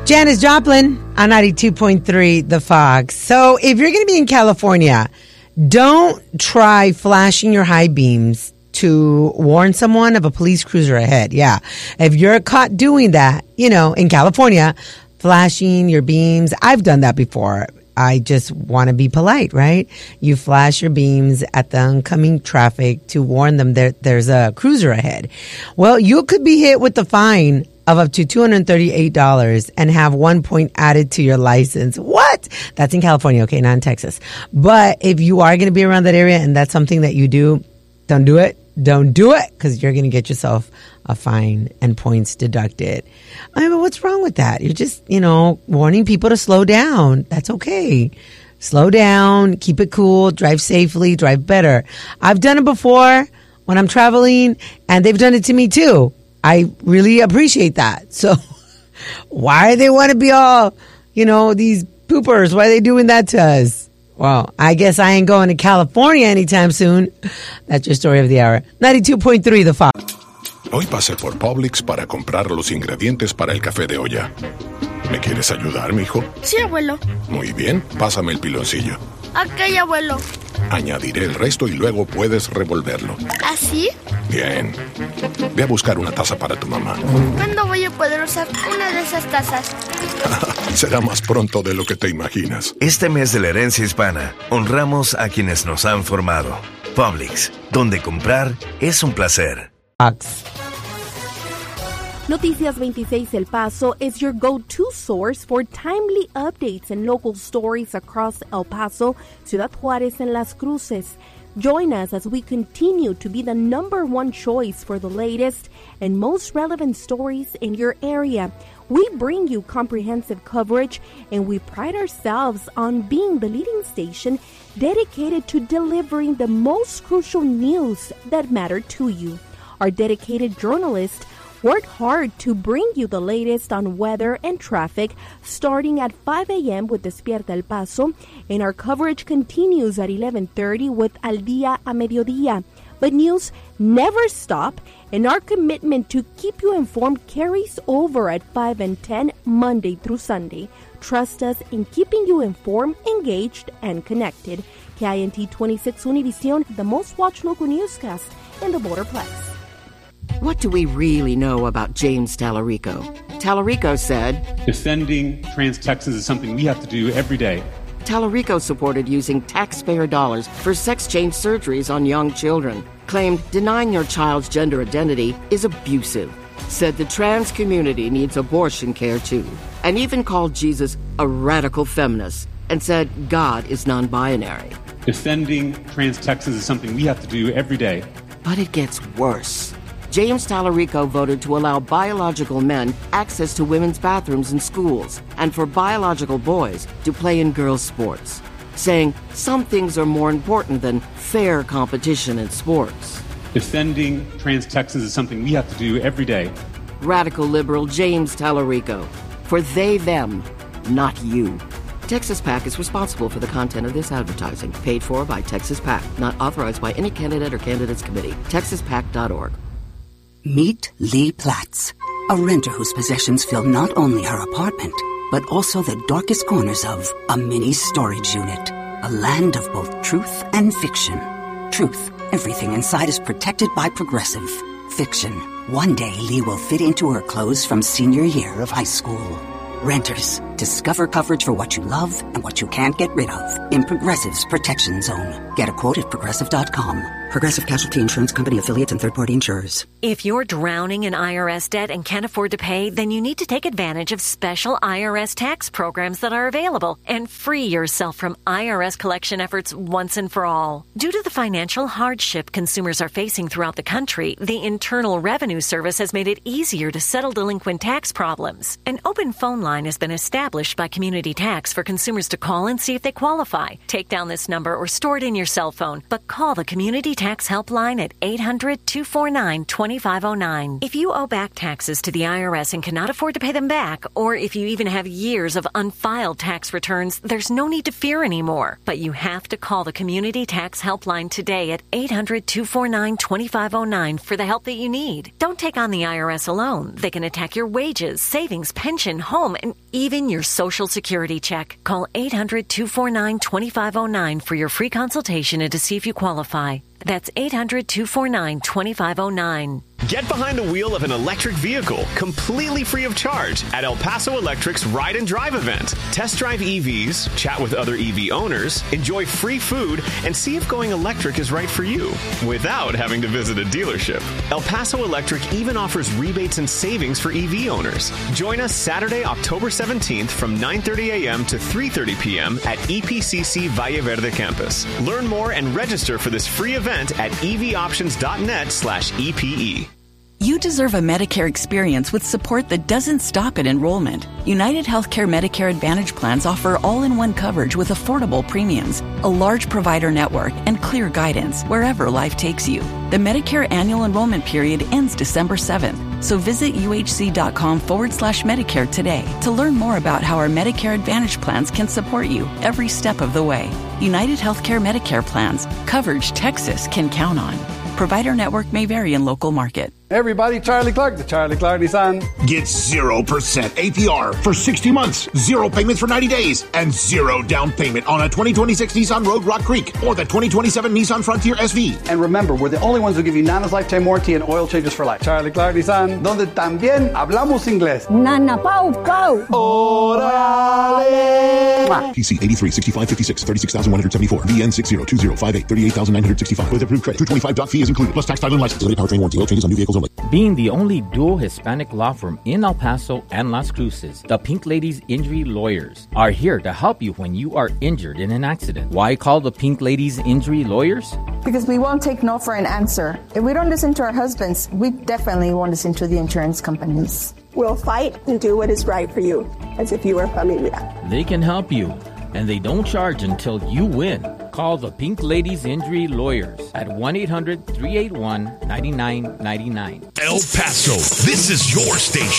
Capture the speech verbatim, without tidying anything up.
Janis Joplin on ninety-two point three The Fox. So if you're going to be in California, don't try flashing your high beams to warn someone of a police cruiser ahead. Yeah. If you're caught doing that, you know, in California, flashing your beams, I've done that before. I just want to be polite, right? You flash your beams at the oncoming traffic to warn them that there's a cruiser ahead. Well, you could be hit with a fine of up to two hundred thirty-eight dollars and have one point added to your license. What? That's in California, okay, not in Texas. But if you are going to be around that area and that's something that you do, don't do it. Don't do it, because you're going to get yourself a fine and points deducted. I mean, what's wrong with that? You're just, you know, warning people to slow down. That's okay. Slow down, keep it cool, drive safely, drive better. I've done it before when I'm traveling, and they've done it to me too. I really appreciate that. So why they want to be all, you know, these poopers? Why are they doing that to us? Well, I guess I ain't going to California anytime soon. That's your story of the hour. ninety-two point three The Fox. Hoy pasé por Publix para comprar los ingredientes para el café de olla. ¿Me quieres ayudar, mijo? Sí, abuelo. Muy bien, pásame el piloncillo. Ok, abuelo. Añadiré el resto y luego puedes revolverlo. ¿Así? Bien. Ve a buscar una taza para tu mamá. ¿Cuándo voy a poder usar una de esas tazas? Será más pronto de lo que te imaginas. Este mes de la herencia hispana, honramos a quienes nos han formado. Publix, donde comprar es un placer. Noticias veintiséis El Paso is your go-to source for timely updates and local stories across El Paso, Ciudad Juárez, and Las Cruces. Join us as we continue to be the number one choice for the latest and most relevant stories in your area. We bring you comprehensive coverage, and we pride ourselves on being the leading station dedicated to delivering the most crucial news that matter to you. Our dedicated journalists work hard to bring you the latest on weather and traffic, starting at five a.m. with Despierta El Paso, and our coverage continues at eleven thirty with Al Día a Mediodía. But news never stop, and our commitment to keep you informed carries over at five and ten, Monday through Sunday. Trust us in keeping you informed, engaged, and connected. K I N T twenty-six Univision, the most watched local newscast in the Borderplex. What do we really know about James Tallarico? Tallarico said, defending trans Texans is something we have to do every day. Tallarico supported using taxpayer dollars for sex change surgeries on young children, claimed denying your child's gender identity is abusive, said the trans community needs abortion care too, and even called Jesus a radical feminist and said God is non-binary. Defending trans Texans is something we have to do every day. But it gets worse. James Tallarico voted to allow biological men access to women's bathrooms in schools and for biological boys to play in girls' sports, saying some things are more important than fair competition in sports. Defending trans Texans is something we have to do every day. Radical liberal James Tallarico. For they, them, not you. Texas PAC is responsible for the content of this advertising, paid for by Texas PAC, not authorized by any candidate or candidates committee. texas pac dot org. Meet Lee Platts, a renter whose possessions fill not only her apartment, but also the darkest corners of a mini storage unit. A land of both truth and fiction. Truth, everything inside is protected by Progressive. Fiction, one day Lee will fit into her clothes from senior year of high school. Renters, discover coverage for what you love and what you can't get rid of in Progressive's Protection Zone. Get a quote at progressive dot com. Progressive Casualty Insurance Company affiliates and third-party insurers. If you're drowning in I R S debt and can't afford to pay, then you need to take advantage of special I R S tax programs that are available and free yourself from I R S collection efforts once and for all. Due to the financial hardship consumers are facing throughout the country, the Internal Revenue Service has made it easier to settle delinquent tax problems. An open phone line has been established established by Community Tax for consumers to call and see if they qualify. Take down this number or store it in your cell phone, but call the Community Tax Helpline at eight hundred, two four nine, two five zero nine. If you owe back taxes to the I R S and cannot afford to pay them back, or if you even have years of unfiled tax returns, there's no need to fear anymore. But you have to call the Community Tax Helpline today at eight hundred, two four nine, two five zero nine for the help that you need. Don't take on the I R S alone. They can attack your wages, savings, pension, home, and even your Social Security check. Call eight hundred, two four nine, two five zero nine for your free consultation and to see if you qualify. That's eight hundred, two four nine, two five zero nine. Get behind the wheel of an electric vehicle completely free of charge at El Paso Electric's Ride and Drive event. Test drive E Vs, chat with other E V owners, enjoy free food, and see if going electric is right for you without having to visit a dealership. El Paso Electric even offers rebates and savings for E V owners. Join us Saturday, October seventeenth from nine thirty a.m. to three thirty p.m. at E P C C Valle Verde campus. Learn more and register for this free event at evoptions.net slash EPE. You deserve a Medicare experience with support that doesn't stop at enrollment. United Healthcare Medicare Advantage plans offer all-in-one coverage with affordable premiums, a large provider network, and clear guidance wherever life takes you. The Medicare annual enrollment period ends December seventh, so visit uhc.com forward slash Medicare today to learn more about how our Medicare Advantage plans can support you every step of the way. United Healthcare Medicare plans, coverage Texas can count on. Provider network may vary in local market. Everybody, Charlie Clark, the Charlie Clark Nissan. Get zero percent A P R for sixty months, zero payments for ninety days, and zero down payment on a twenty twenty-six Nissan Rogue Rock Creek or the twenty twenty-seven Nissan Frontier S V. And remember, we're the only ones who give you Nana's lifetime warranty and oil changes for life. Charlie Clark Nissan, donde también hablamos inglés. Nana Pau Go. Orale. P C eighty-three, sixty-five, fifty-six, thirty-six thousand one hundred seventy-four. V N six zero two zero five eight, thirty-eight thousand nine hundred sixty-five. With approved credit. two twenty-five doc fee is included, plus tax, title, and license. Delayed powertrain warranty. Oil changes on new vehicles only. Being the only dual Hispanic law firm in El Paso and Las Cruces, the Pink Ladies Injury Lawyers are here to help you when you are injured in an accident. Why call the Pink Ladies Injury Lawyers? Because we won't take no for an answer. If we don't listen to our husbands, we definitely won't listen to the insurance companies. We'll fight and do what is right for you, as if you were familia. They can help you, and they don't charge until you win. Call the Pink Ladies Injury Lawyers at one eight hundred, three eight one, nine nine nine nine. El Paso, this is your station.